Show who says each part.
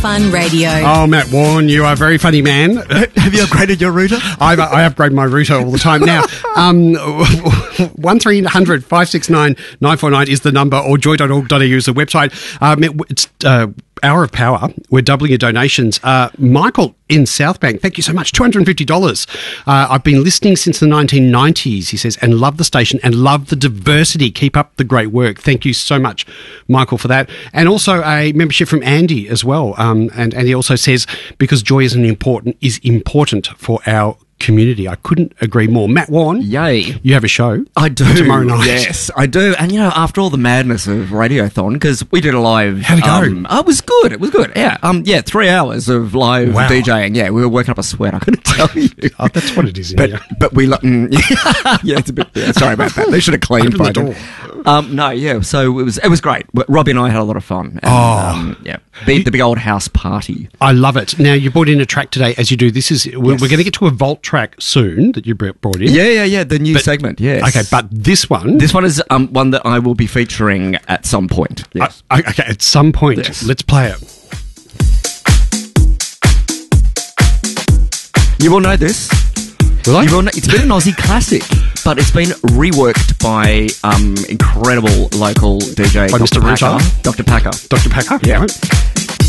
Speaker 1: Fun Radio.
Speaker 2: Oh, Matt Warren, you are a very funny man.
Speaker 3: Have you upgraded your router?
Speaker 2: I upgrade my router all the time. Now, 1300 569 949 is the number, or joy.org.au is the website. It's Hour of Power. We're doubling your donations. Michael in Southbank, thank you so much. $250. I've been listening since the 1990s, he says, and love the station and love the diversity. Keep up the great work. Thank you so much, Michael, for that. And also a membership from Andy as well. And he also says, because joy is important for our community. I couldn't agree more. Matt Warren,
Speaker 3: yay!
Speaker 2: You have a show.
Speaker 3: I do
Speaker 2: tomorrow night.
Speaker 3: Yes, I do. And after all the madness of Radiothon, because we did a live.
Speaker 2: How'd it go?
Speaker 3: It was good. It was good. Yeah. 3 hours of live DJing. Yeah, we were working up a sweat. I couldn't tell you.
Speaker 2: Oh, that's what it is.
Speaker 3: But we yeah, it's a bit. Yeah, sorry about that. They should have cleaned by the door. No, yeah. So it was great. Robbie and I had a lot of fun. And, the big old house party.
Speaker 2: I love it. Now you brought in a track today, as you do. We're going to get to a vault track soon that you brought in.
Speaker 3: Yeah. The new segment. Yes.
Speaker 2: Okay, but this one
Speaker 3: is one that I will be featuring at some point. Yes.
Speaker 2: Okay, at some point.
Speaker 3: Yes.
Speaker 2: Let's play it.
Speaker 3: You will know this.
Speaker 2: Will I?
Speaker 3: It's been an Aussie classic, but it's been reworked by incredible local DJ
Speaker 2: by Mr. Ruta?
Speaker 3: Dr. Packer.
Speaker 2: Dr. Packer?
Speaker 3: Yeah.
Speaker 2: Right.